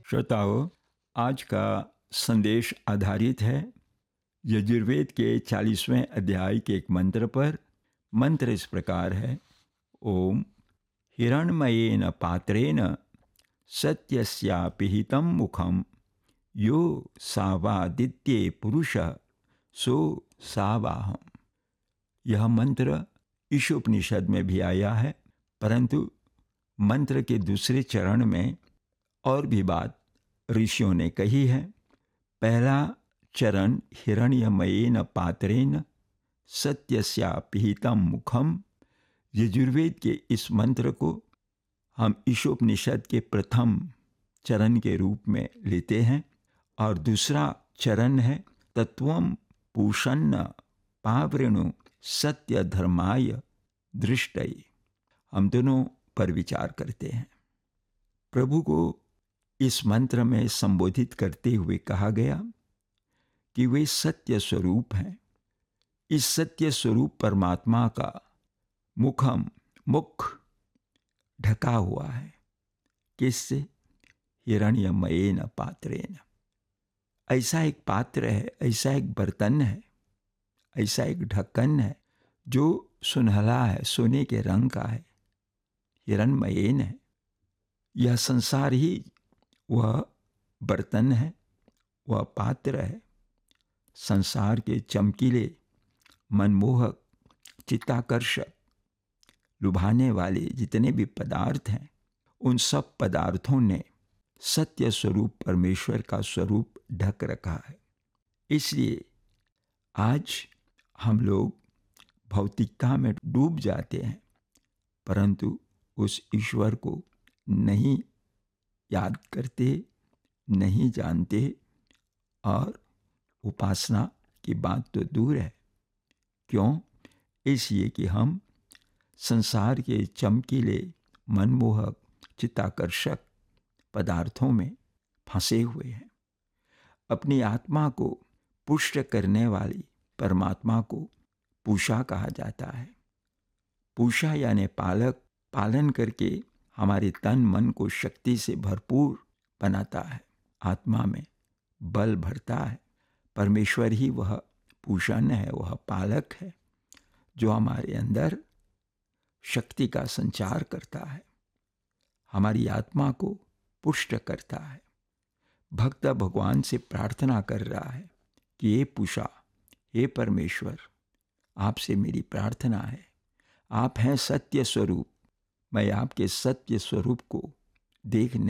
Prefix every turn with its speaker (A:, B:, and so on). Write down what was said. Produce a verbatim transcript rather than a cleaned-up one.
A: श्रोताओं, आज का संदेश आधारित है यजुर्वेद के चालीसवें अध्याय के एक मंत्र पर। मंत्र इस प्रकार है: ओम हिरण्मयेन पात्रेण सत्यस्यापिहितं मुखम यो सावादित्ये पुरुष सो सावाहम। यह मंत्र ईशोपनिषद में भी आया है, परंतु मंत्र के दूसरे चरण में और भी बात ऋषियों ने कही है। पहला चरण हिरण्यमयेन पात्रेण सत्यस्यापिहितं मुखम, यजुर्वेद के इस मंत्र को हम ईशोपनिषद के प्रथम चरण के रूप में लेते हैं। और दूसरा चरण है तत्वम पूषन्न पावृणु सत्य धर्माय दृष्टये। हम दोनों पर विचार करते हैं। प्रभु को इस मंत्र में संबोधित करते हुए कहा गया कि वे सत्य स्वरूप हैं। इस सत्य स्वरूप परमात्मा का मुखम मुख ढका हुआ है। किससे? हिरण्यमयेन पात्रेण। ऐसा एक पात्र है, ऐसा एक बर्तन है, ऐसा एक ढक्कन है जो सुनहला है, सोने के रंग का है, हिरण्मयेन है। यह संसार ही वह बर्तन है, वह पात्र है। संसार के चमकीले, मनमोहक, चित्ताकर्षक, लुभाने वाले जितने भी पदार्थ हैं, उन सब पदार्थों ने सत्य स्वरूप परमेश्वर का स्वरूप ढक रखा है। इसलिए आज हम लोग भौतिकता में डूब जाते हैं, परंतु उस ईश्वर को नहीं याद करते, नहीं जानते, और उपासना की बात तो दूर है। क्यों? इसलिए कि हम संसार के चमकीले, मनमोहक, चित्ताकर्षक पदार्थों में फंसे हुए हैं। अपनी आत्मा को पुष्ट करने वाली परमात्मा को पूषा कहा जाता है। पूषा यानी पालक, पालन करके हमारे तन मन को शक्ति से भरपूर बनाता है, आत्मा में बल भरता है। परमेश्वर ही वह पूषण है, वह पालक है जो हमारे अंदर शक्ति का संचार करता है, हमारी आत्मा को पुष्ट करता है। भक्त भगवान से प्रार्थना कर रहा है कि हे पूषा, हे परमेश्वर, आपसे मेरी प्रार्थना है। आप हैं सत्य स्वरूप, मैं आपके सत्य स्वरूप को देखने